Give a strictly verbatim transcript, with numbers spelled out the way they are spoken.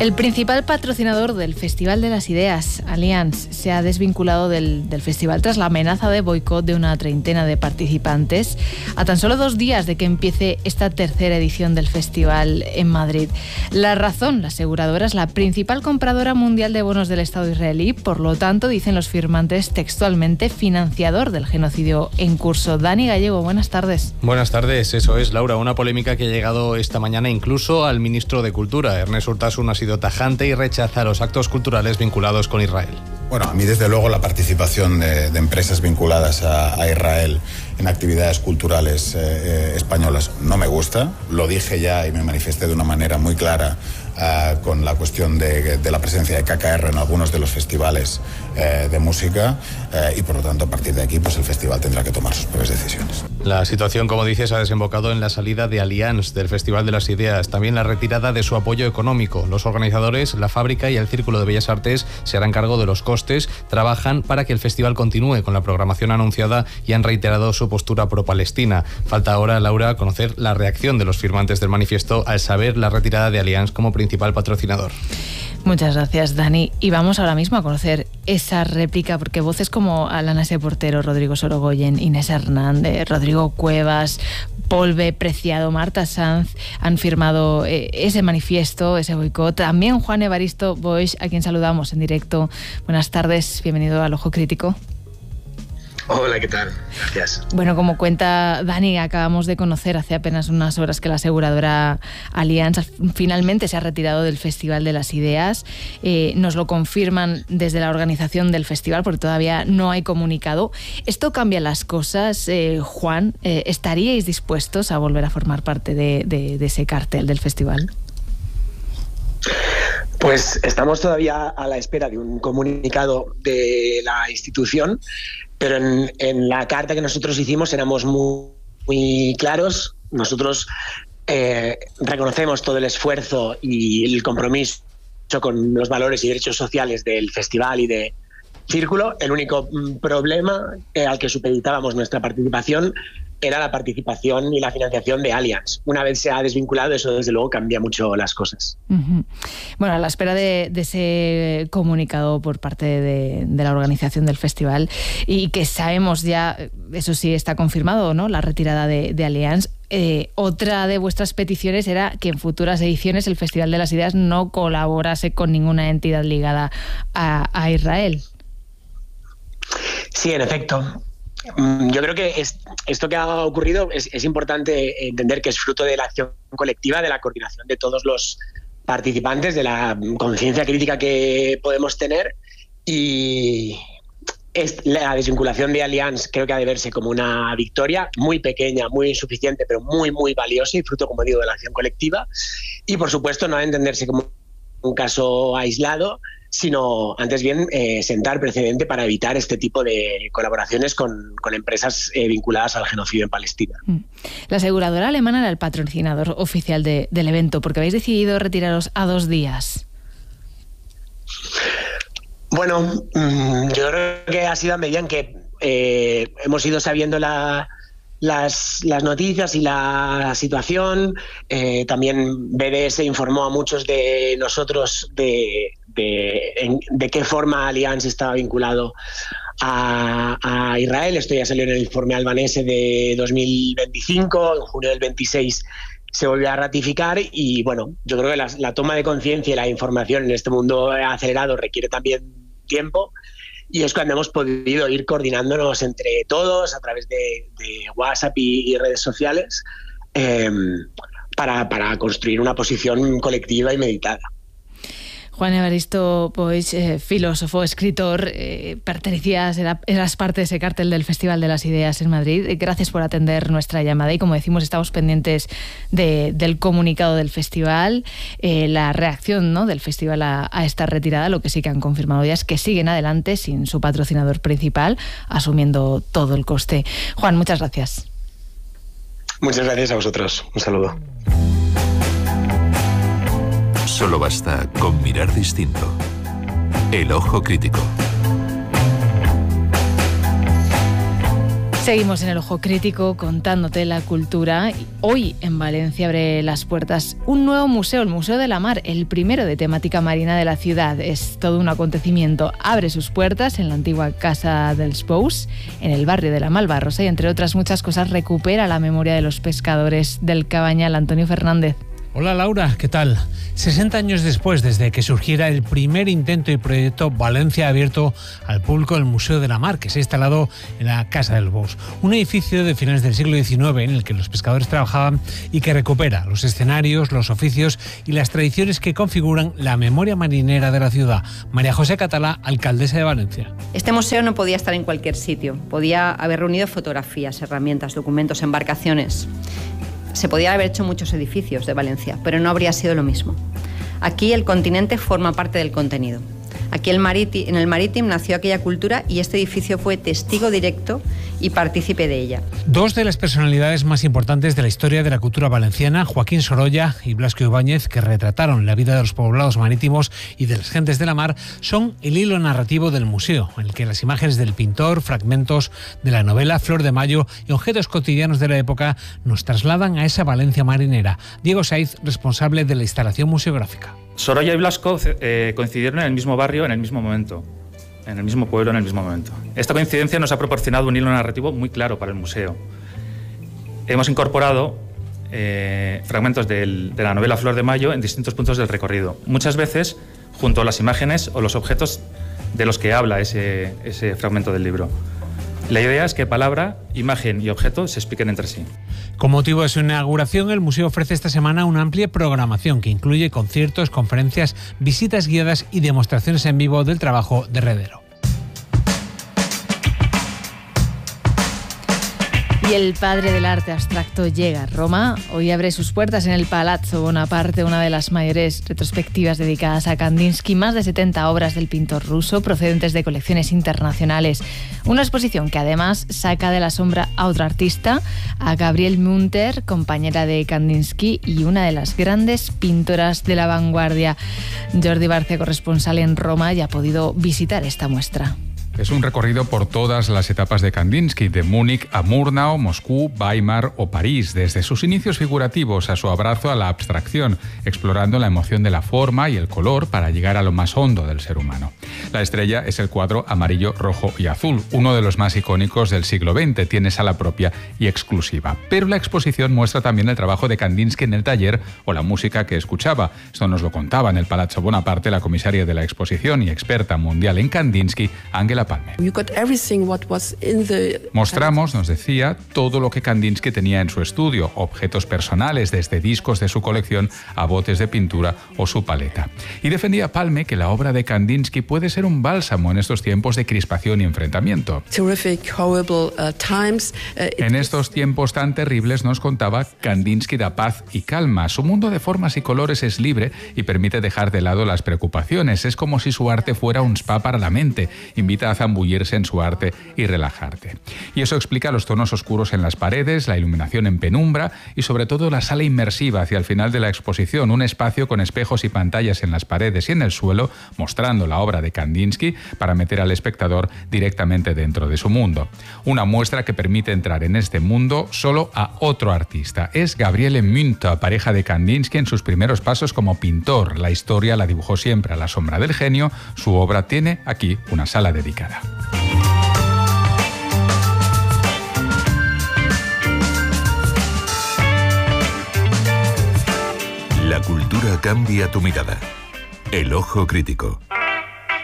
El principal patrocinador del Festival de las Ideas, Allianz, se ha desvinculado del, del festival tras la amenaza de boicot de una treintena de participantes a tan solo dos días de que empiece esta tercera edición del festival en Madrid. La razón, la aseguradora, es la principal compradora mundial de bonos del Estado israelí, por lo tanto, dicen los firmantes textualmente, financiador del genocidio en curso. Dani Gallego, buenas tardes. Buenas tardes, eso es, Laura, una polémica que ha llegado esta mañana incluso al ministro de Cultura. Ernest Urtasun ha sido tajante y rechaza los actos culturales vinculados con Israel. Bueno, a mí desde luego la participación de, de empresas vinculadas a, a Israel en actividades culturales eh, eh, españolas no me gusta. Lo dije ya y me manifesté de una manera muy clara Uh, con la cuestión de, de la presencia de K K R en algunos de los festivales uh, de música uh, y por lo tanto a partir de aquí pues el festival tendrá que tomar sus propias decisiones. La situación, como dices, ha desembocado en la salida de Allianz del Festival de las Ideas, también la retirada de su apoyo económico. Los organizadores, la fábrica y el Círculo de Bellas Artes se harán cargo de los costes, trabajan para que el festival continúe con la programación anunciada y han reiterado su postura pro-palestina. Falta ahora, Laura, conocer la reacción de los firmantes del manifiesto al saber la retirada de Allianz como principal patrocinador. Muchas gracias, Dani. Y vamos ahora mismo a conocer esa réplica, porque voces como Alana S. Portero, Rodrigo Sorogoyen, Inés Hernández, Rodrigo Cuevas, Paul B. Preciado, Marta Sanz han firmado eh, ese manifiesto, ese boicot. También Juan Evaristo Boix, a quien saludamos en directo. Buenas tardes, bienvenido al Ojo Crítico. Hola, ¿qué tal? Gracias. Bueno, como cuenta Dani, acabamos de conocer hace apenas unas horas que la aseguradora Allianz finalmente se ha retirado del Festival de las Ideas. Eh, nos lo confirman desde la organización del festival, porque todavía no hay comunicado. ¿Esto cambia las cosas, eh, Juan? Eh, ¿Estaríais dispuestos a volver a formar parte de, de, de ese cartel del festival? Pues estamos todavía a la espera de un comunicado de la institución, pero en, en la carta que nosotros hicimos éramos muy, muy claros. Nosotros eh, reconocemos todo el esfuerzo y el compromiso con los valores y derechos sociales del festival y de Círculo. El único problema eh, al que supeditábamos nuestra participación era la participación y la financiación de Allianz. Una vez se ha desvinculado, eso desde luego cambia mucho las cosas. Uh-huh. Bueno, a la espera de, de ese comunicado por parte de, de la organización del festival, y que sabemos ya, eso sí está confirmado, ¿no?, la retirada de, de Allianz. Eh, otra de vuestras peticiones era que en futuras ediciones el Festival de las Ideas no colaborase con ninguna entidad ligada a, a Israel. Sí, en efecto. Yo creo que es, esto que ha ocurrido es, es importante entender que es fruto de la acción colectiva, de la coordinación de todos los participantes, de la conciencia crítica que podemos tener, y es, la desvinculación de Allianz creo que ha de verse como una victoria muy pequeña, muy insuficiente, pero muy, muy valiosa y fruto, como digo, de la acción colectiva. Y, por supuesto, no ha de entenderse como un caso aislado, sino antes bien eh, sentar precedente para evitar este tipo de colaboraciones con, con empresas eh, vinculadas al genocidio en Palestina. La aseguradora alemana era el patrocinador oficial de, del evento. ¿Por qué habéis decidido retiraros a dos días? Bueno, yo creo que ha sido a medida en que eh, hemos ido sabiendo la... Las, las noticias y la situación. Eh, también B D S informó a muchos de nosotros de, de, en, de qué forma Allianz estaba vinculado a, a Israel. Esto ya salió en el informe albanese de dos mil veinticinco, en junio del veintiséis se volvió a ratificar, y bueno, yo creo que la, la toma de conciencia y la información en este mundo acelerado requiere también tiempo. Y es cuando hemos podido ir coordinándonos entre todos a través de, de WhatsApp y, y redes sociales eh, para, para construir una posición colectiva y meditada. Juan Evaristo Boix, eh, filósofo, escritor, eh, pertenecías, era, eras parte de ese cartel del Festival de las Ideas en Madrid. Gracias por atender nuestra llamada y, como decimos, estamos pendientes de, del comunicado del festival, eh, la reacción, ¿no?, del festival a, a esta retirada. Lo que sí que han confirmado ya es que siguen adelante sin su patrocinador principal, asumiendo todo el coste. Juan, muchas gracias. Muchas gracias a vosotros. Un saludo. Solo basta con mirar distinto. El Ojo Crítico. Seguimos en el Ojo Crítico contándote la cultura. Hoy en Valencia abre las puertas un nuevo museo, el Museo de la Mar, el primero de temática marina de la ciudad. Es todo un acontecimiento. Abre sus puertas en la antigua Casa dels Pous, en el barrio de la Malvarrosa, y entre otras muchas cosas recupera la memoria de los pescadores del Cabañal. Antonio Fernández. Hola Laura, ¿qué tal? sesenta años después, desde que surgiera el primer intento y proyecto Valencia abierto al público del Museo de la Mar, que se ha instalado en la Casa del Bous, un edificio de finales del siglo diecinueve en el que los pescadores trabajaban y que recupera los escenarios, los oficios y las tradiciones que configuran la memoria marinera de la ciudad. María José Catalá, alcaldesa de Valencia. Este museo no podía estar en cualquier sitio, podía haber reunido fotografías, herramientas, documentos, embarcaciones. Se podían haber hecho muchos edificios de Valencia, pero no habría sido lo mismo. Aquí el continente forma parte del contenido. Aquí el Marítimo, en el Marítimo nació aquella cultura y este edificio fue testigo directo y partícipe de ella. Dos de las personalidades más importantes de la historia de la cultura valenciana, Joaquín Sorolla y Blasco Ibáñez, que retrataron la vida de los poblados marítimos y de las gentes de la mar, son el hilo narrativo del museo, en el que las imágenes del pintor, fragmentos de la novela Flor de Mayo y objetos cotidianos de la época nos trasladan a esa Valencia marinera. Diego Saiz, responsable de la instalación museográfica. Sorolla y Blasco eh, coincidieron en el mismo barrio en el mismo momento, en el mismo pueblo en el mismo momento. Esta coincidencia nos ha proporcionado un hilo narrativo muy claro para el museo. Hemos incorporado eh, fragmentos del, de la novela Flor de Mayo en distintos puntos del recorrido, muchas veces junto a las imágenes o los objetos de los que habla ese, ese fragmento del libro. La idea es que palabra, imagen y objeto se expliquen entre sí. Con motivo de su inauguración, el museo ofrece esta semana una amplia programación que incluye conciertos, conferencias, visitas guiadas y demostraciones en vivo del trabajo de Redero. Y el padre del arte abstracto llega a Roma. Hoy abre sus puertas en el Palazzo Bonaparte, una de las mayores retrospectivas dedicadas a Kandinsky. Más de setenta obras del pintor ruso procedentes de colecciones internacionales. Una exposición que además saca de la sombra a otra artista, a Gabriele Munter, compañera de Kandinsky y una de las grandes pintoras de la vanguardia. Jordi Barcia, corresponsal en Roma, ya ha podido visitar esta muestra. Es un recorrido por todas las etapas de Kandinsky, de Múnich a Murnau, Moscú, Weimar o París, desde sus inicios figurativos a su abrazo a la abstracción, explorando la emoción de la forma y el color para llegar a lo más hondo del ser humano. La estrella es el cuadro amarillo, rojo y azul, uno de los más icónicos del siglo veinte, tiene sala propia y exclusiva. Pero la exposición muestra también el trabajo de Kandinsky en el taller o la música que escuchaba. Esto nos lo contaba en el Palazzo Bonaparte la comisaria de la exposición y experta mundial en Kandinsky, Ángela Palme. Mostramos, nos decía, todo lo que Kandinsky tenía en su estudio, objetos personales, desde discos de su colección a botes de pintura o su paleta. Y defendía Palme que la obra de Kandinsky puede ser un bálsamo en estos tiempos de crispación y enfrentamiento. En estos tiempos tan terribles, nos contaba, Kandinsky da paz y calma. Su mundo de formas y colores es libre y permite dejar de lado las preocupaciones. Es como si su arte fuera un spa para la mente. Invita a zambullirse en su arte y relajarte. Y eso explica los tonos oscuros en las paredes, la iluminación en penumbra y sobre todo la sala inmersiva hacia el final de la exposición, un espacio con espejos y pantallas en las paredes y en el suelo, mostrando la obra de Kandinsky para meter al espectador directamente dentro de su mundo. Una muestra que permite entrar en este mundo solo a otro artista. Es Gabriele Munter, pareja de Kandinsky en sus primeros pasos como pintor. La historia la dibujó siempre a la sombra del genio. Su obra tiene aquí una sala dedicada. La cultura cambia tu mirada. El Ojo Crítico.